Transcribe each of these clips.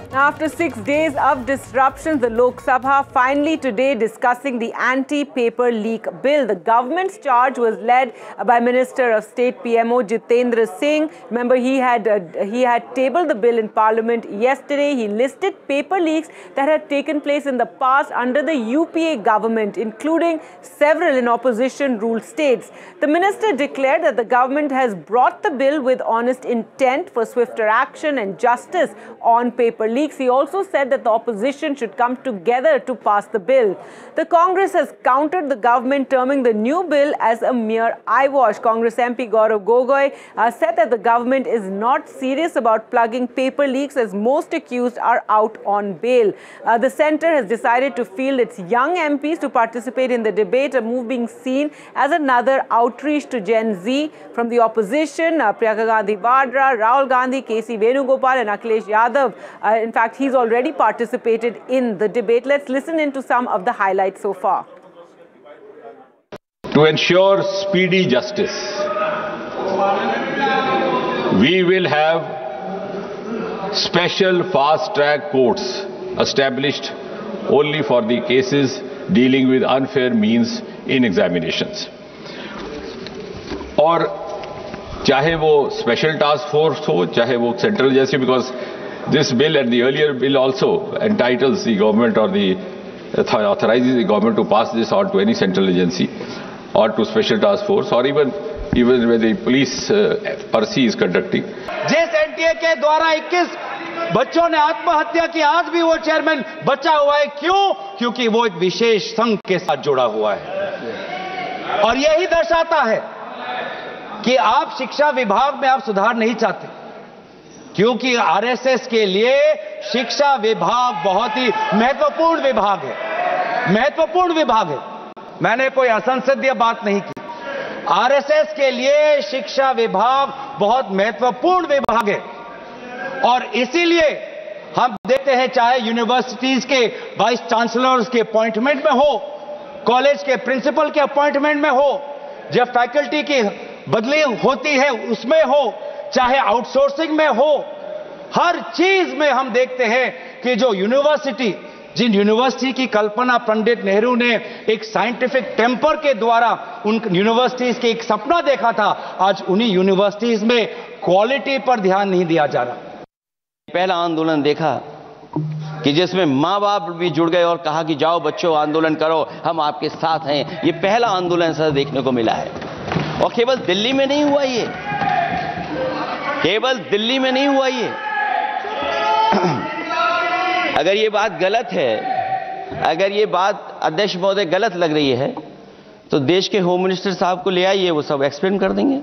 After 6 days of disruptions, the Lok Sabha finally today discussing the anti-paper leak bill. The government's charge was led by Minister of State PMO Jitendra Singh. Remember, he had tabled the bill in Parliament yesterday. He listed paper leaks that had taken place in the past under the UPA government, including several in opposition-ruled states. The minister declared that the government has brought the bill with honest intent for swifter action and justice on paper leaks. He also said that the opposition should come together to pass the bill. The Congress has countered the government, terming the new bill as a mere eyewash. Congress MP Gaurav Gogoi said that the government is not serious about plugging paper leaks as most accused are out on bail. The centre has decided to field its young MPs to participate in the debate, a move being seen as another outreach to Gen Z. From the opposition, Priyanka Gandhi Vadra, Rahul Gandhi, KC Venugopal and Akhilesh Yadav. In fact, he's already participated in the debate. Let's listen into some of the highlights so far. To ensure speedy justice, we will have special fast-track courts established only for the cases dealing with unfair means in examinations. और चाहे वो special task force हो, चाहे वो central जैसे, because this bill and the earlier bill also entitles the government or authorizes the government to pass this on to any central agency or to special task force or even when the police RC is conducting. जिस NTA के द्वारा 21 बच्चों ने आत्महत्या की, आज भी वो चेयरमैन बचा हुआ है। क्यों? क्योंकि वो एक विशेष संघ के साथ जुड़ा हुआ है। और यही दर्शाता है कि आप शिक्षा विभाग में आप सुधार नहीं चाहते, क्योंकि आरएसएस के लिए शिक्षा विभाग बहुत ही महत्वपूर्ण विभाग है। महत्वपूर्ण विभाग है। मैंने कोई असंसदीय बात नहीं की। आरएसएस के लिए शिक्षा विभाग बहुत महत्वपूर्ण विभाग है और इसीलिए हम देखते हैं, चाहे यूनिवर्सिटीज के वाइस चांसलर्स के अपॉइंटमेंट में हो, कॉलेज के प्रिंसिपल के अपॉइंटमेंट में हो, जब फैकल्टी की बदली होती है उसमें हो, चाहे आउटसोर्सिंग में हो, हर चीज में हम देखते हैं कि जो जिन यूनिवर्सिटी की कल्पना पंडित नेहरू ने एक साइंटिफिक टेम्पर के द्वारा उन यूनिवर्सिटीज के एक सपना देखा था, आज उन्हीं यूनिवर्सिटीज में क्वालिटी पर ध्यान नहीं दिया जा रहा। पहला आंदोलन देखा कि जिसमें माँ बाप भी जुड़ गए और कहा कि जाओ बच्चों आंदोलन करो, हम आपके साथ हैं। ये पहला आंदोलन सर देखने को मिला है और केवल दिल्ली में नहीं हुआ, ये केवल दिल्ली में नहीं हुआ। ये अगर ये बात गलत है, अगर ये बात अध्यक्ष महोदय गलत लग रही है तो देश के होम मिनिस्टर साहब को ले आइए, वो सब एक्सप्लेन कर देंगे।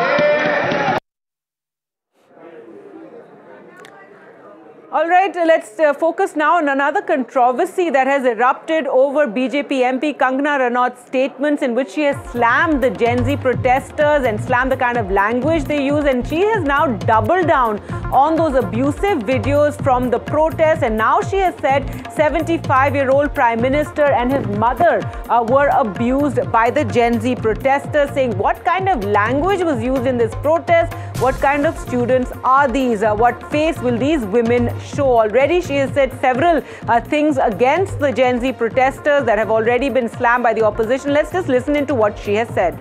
All right, let's focus now on another controversy that has erupted over BJP MP Kangana Ranaut's statements, in which she has slammed the Gen Z protesters and slammed the kind of language they use, and she has now doubled down on those abusive videos from the protests, and now she has said 75-year-old Prime Minister and his mother were abused by the Gen Z protesters, saying what kind of language was used in this protest, what kind of students are these, what face will these women show. Already she has said several things against the Gen Z protesters that have already been slammed by the opposition. Let's just listen into what she has said.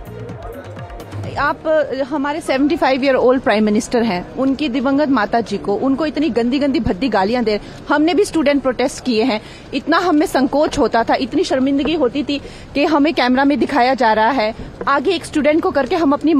आप हमारे 75-year-old prime minister हैं, उनकी दिवंगत माता जी को, उनको इतनी गंदी गंदी भद्दी गालियां दे। हमने भी स्टूडेंट प्रोटेस्ट किए हैं, इतना हमें संकोच होता था, इतनी शर्मिंदगी होती थी कि हमें कैमरा में दिखाया जा रहा है, आगे एक स्टूडेंट को करके हम अपनी